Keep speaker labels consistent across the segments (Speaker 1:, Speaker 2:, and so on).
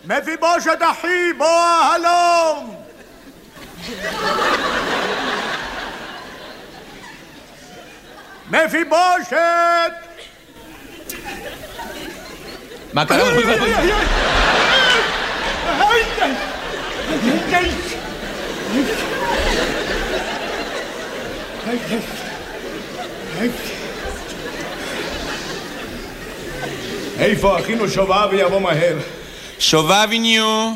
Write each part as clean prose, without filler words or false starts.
Speaker 1: מפיבושת אחי, בוא הלום! מפיבושת!
Speaker 2: מה קרה?
Speaker 1: איפה אחינו שובב ויבוא מהר?
Speaker 2: שובב איניו.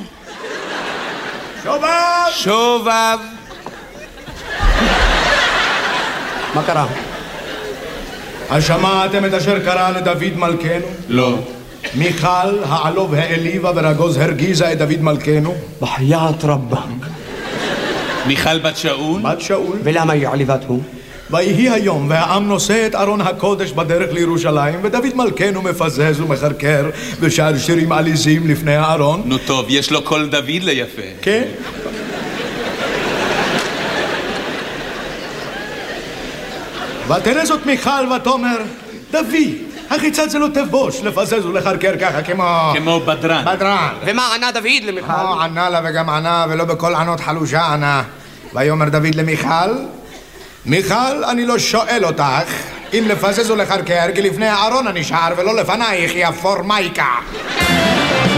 Speaker 1: שובב!
Speaker 2: שובב.
Speaker 3: מה קרה?
Speaker 1: השמעתם את אשר קרה לדוד מלכנו?
Speaker 2: לא.
Speaker 1: מיכל העלוב העליבה ורגוז הרגיזה את דוד מלכנו?
Speaker 3: בחיית רבה.
Speaker 2: מיכל בת שאול?
Speaker 1: בת שאול.
Speaker 3: ולמה היא עליבתו?
Speaker 1: ויהי היום והעם נושא את ארון הקודש בדרך לירושלים ודוד מלכנו מפזז ומחרקר ושר שירים עליזים לפני הארון.
Speaker 2: נו טוב, יש לו קול דוד ליפה.
Speaker 1: כן? ותראה זאת מיכל ותאמר דוד, החיצת זה לא תבוש לפזז ולחרקר ככה כמו
Speaker 2: בדרן.
Speaker 1: בדרן.
Speaker 3: ומה ענה דוד למיכל?
Speaker 1: ענה לה וגם ענה ולא בכל ענות חלושה ענה. ויאמר דוד למיכל, מיכל, אני לא שואל אותך אם לפזז ולחרקר כי לפני הארון אני שר ולא לפנייך יא פורמייקה.